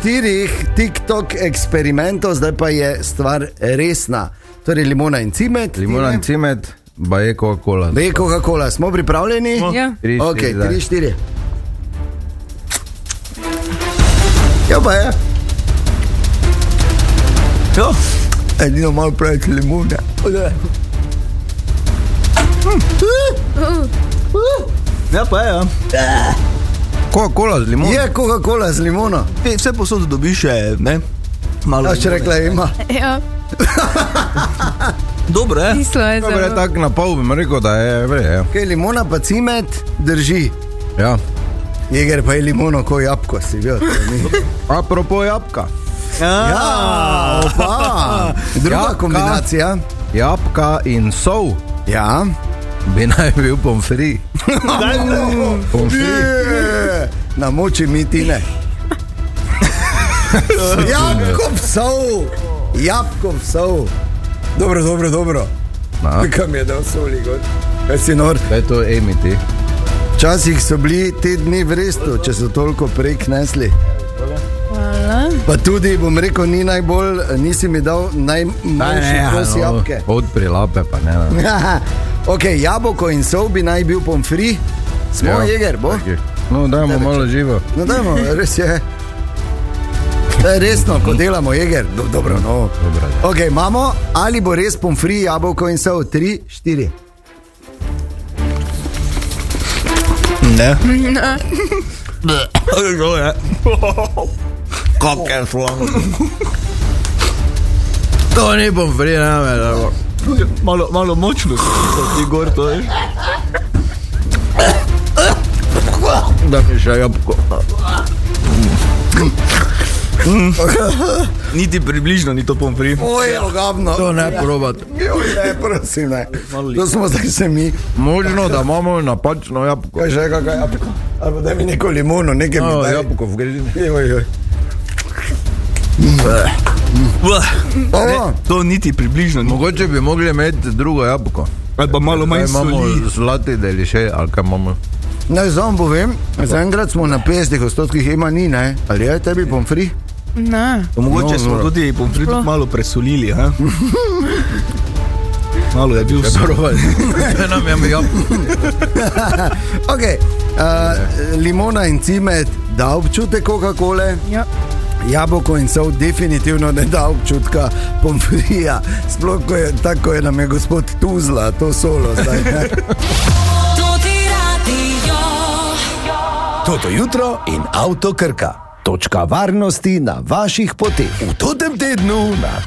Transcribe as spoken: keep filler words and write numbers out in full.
štirih TikTok eksperimentov, zdaj pa je stvar resna. Torej limona in cimet. Limona in cimet, ba je Coca-Cola. Ba je Coca-Cola, smo pripravljeni? Ja. Ok, tri, štiri. Ja pa je. Jo. Edino malo preveč limone. Ja pa je, ja. Coca-Cola z limono. Je Coca-Cola z limono. Te vse posod dobiš, ne? Malo. A še rekla ima. Ja, Dobro, je. kislo je Dobro je zelo. tako na pol, bi mi rekel, da je vre, ja. Kaj, limona pa cimet drži. Ja. Jeger pa je limono ko jabko, si bil. Apropo jabka. Ja, opa. Druga Jabka. kombinacija. Jabka in sol Ja. bi naj bil pomfri. Pomfri. Je. Namoči mi tine. Jabkov sol. Jabkov sol. Dobro, dobro, dobro. Na, Kam je dal soli gor? Kaj si nor? kaj to Amy ti? Včasih so bili te dni v restu, če so toliko prej knesli. Hvala. Pa tudi, bom rekel, ni najbolj, nisi mi dal najmanjši kos jabke. Odpri lape pa ne. ne. Ok, jabolko in sol bi naj bil pomfri. Smo, ja. Jeger, bo? No, dajmo malo živo. No, dajmo, res je. To je resno, ko delamo, Jeger. Do, dobro, no. Dobro, ja. Ok, imamo, ali bo res pomfri, jabolko in sol? Tri, štiri. Ne. To je. Kak je slano. To ni pomfri, ne me, da bo. Malo, malo močno ti gor to je. Da mi še jabko. Niti približno ni to pomfri. Oj, ogabno. To ne probat. Oj, ne, prosim, ne. To smo zdaj se mi. Možno, da imamo napačno jabko. Kaj že, kakaj jabko? Ali da mi neko limono, nekaj mi No, daj. jabko v gredini. Oj, oj. Ne, to niti približno ni. Mogoče bi mogli imeti drugo jabko. Ali pa malo manj Kaj imamo soli. zlati deliše, ali kaj imamo? Naj vam povem, zaenkrat smo na petdesetih odstotkih, ima ni, ne? Ali je tebi pomfri? Ne. Mogoče No, smo no. tudi pomfri tudi malo presolili, ha? Malo je bil Kaj sol. probali? Kaj nam je jabko? Ok, uh, limona in cimet da občutek Coca-Cole, Ja. jabolko in sol definitivno ne da občutka pomfrija. Sploh, ko je tako, ko je nam je gospod Tuzla to solo zdaj. Ne? Toto jutro in Avto Krka. Točka varnosti na vaših poteh. V totem tednu na